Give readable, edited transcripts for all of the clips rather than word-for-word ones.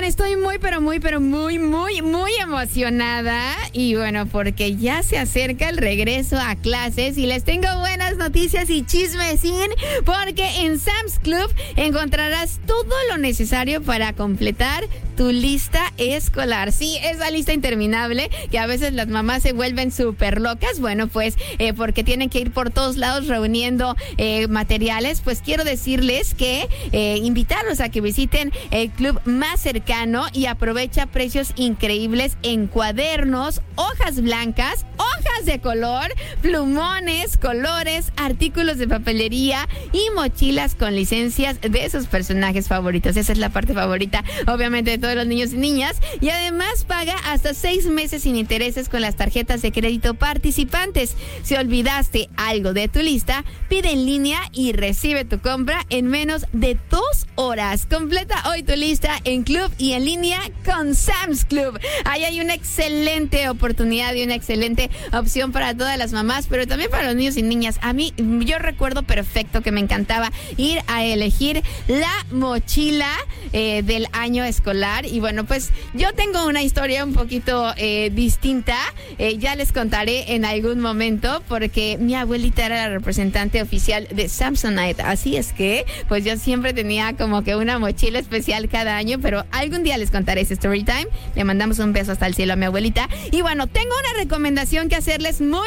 estoy muy emocionada. Y bueno, porque ya se acerca el regreso a clases y les tengo buenas noticias y chismecín, porque en Sam's Club encontrarás todo lo necesario para completar tu lista escolar. Sí, esa lista interminable que a veces las mamás se vuelven súper locas. Bueno, pues porque tienen que ir por todos lados reuniendo materiales, pues quiero decirles que invitarlos a que visiten el club más cercano y aprovecha precios increíbles en cuadernos, hojas blancas, hojas de color, plumones, colores, artículos de papelería y mochilas con licencias de sus personajes favoritos. Esa es la parte favorita, obviamente, de todos los niños y niñas. Y además paga hasta 6 meses sin intereses con las tarjetas de crédito participantes. Si olvidaste algo de tu lista, pide en línea y recibe tu compra en menos de 2 horas. Completa hoy tu lista en club y en línea con Sam's Club. Ahí hay una excelente oportunidad y una excelente opción para todas las mamás, pero también para los niños y niñas. A mí, yo recuerdo perfecto que me encantaba ir a elegir la mochila del año escolar. Y bueno, pues yo tengo una historia un poquito distinta. Ya les contaré en algún momento, porque mi abuelita era la representante oficial de Samsonite. Así es que, pues yo siempre tenía como que una mochila especial cada año, pero algún día les contaré ese story time. Le mandamos un beso hasta el cielo a mi abuelita. Y bueno, tengo una recomendación que hacerles muy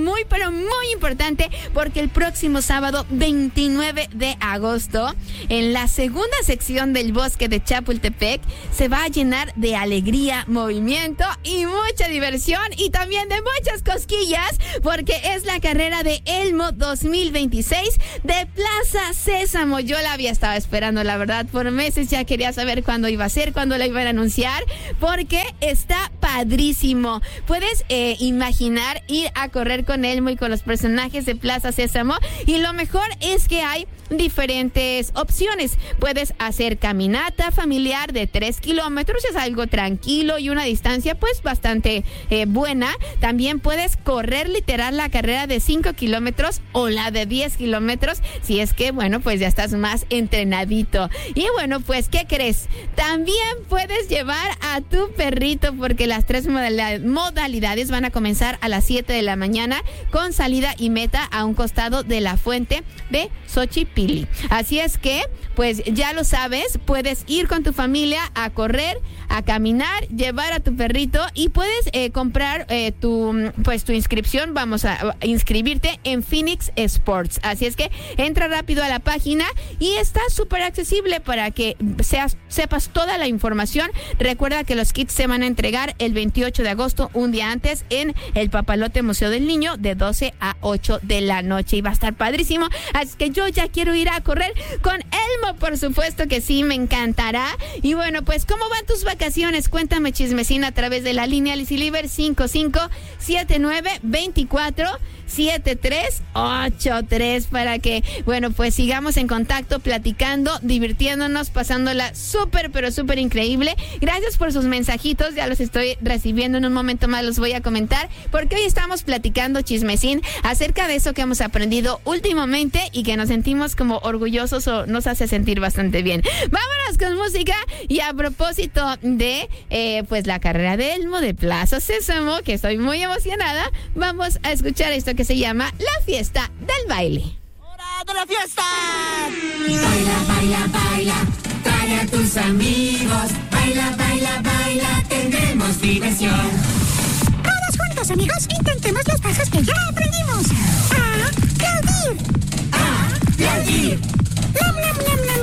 importante, porque el próximo sábado 29 de agosto, en la segunda sección del bosque de Chapultepec, se va a llenar de alegría, movimiento y mucha diversión, y también de muchas cosquillas, porque es la carrera de Elmo 2026 de Plaza Sésamo. Yo la había estado esperando, la verdad, por meses. Ya quería saber cuándo iba a ser, cuándo la iban a anunciar, porque está padrísimo. Puedes imaginar ir a correr con Elmo y con los personajes de Plaza Sésamo, y lo mejor es que hay diferentes opciones. Puedes hacer caminata familiar de 3 kilómetros, es algo tranquilo y una distancia pues bastante buena. También puedes correr literal la carrera de 5 kilómetros o la de 10 kilómetros, si es que, bueno, pues ya estás más entrenadito. Y bueno, pues, ¿qué crees? También puedes llevar a tu perrito, porque las 3 modalidades van a comenzar a las 7 de la mañana, con salida y meta a un costado de la fuente de Xochipilli. Así es que, pues ya lo sabes, puedes ir con tu familia a correr, a caminar, llevar a tu perrito, y puedes comprar tu inscripción. Vamos a inscribirte en Phoenix Sports. Así es que entra rápido a la página y está súper accesible para que sepas toda la información. Recuerda que los kits se van a entregar el 28 de agosto, un día antes, en el Papalote Museo del Niño, de 12 a 8 de la noche, y va a estar padrísimo. Así que yo ya quiero ir a correr con Elmo, por supuesto que sí, me encantará. Y bueno, pues, ¿cómo van tus vacaciones? Cuéntame, chismecina, a través de la línea Lisiliber 5579247383, para que, bueno, pues sigamos en contacto, platicando, divirtiéndonos, pasándola súper, pero súper increíble. Gracias por sus mensajitos, ya los estoy recibiendo. En un momento más los voy a comentar, porque hoy estamos platicando, chismecín, acerca de eso que hemos aprendido últimamente y que nos sentimos como orgullosos, o nos hace sentir bastante bien. Vámonos con música. Y a propósito de pues la carrera de Elmo de Plaza Sésamo, que estoy muy emocionada, vamos a escuchar esto que se llama La Fiesta del Baile. ¡Hora de la fiesta! Baila, baila, baila, trae a tus amigos. Baila, baila, baila, tendremos diversión. Todos juntos, amigos, intentemos los pasos que ya aprendimos.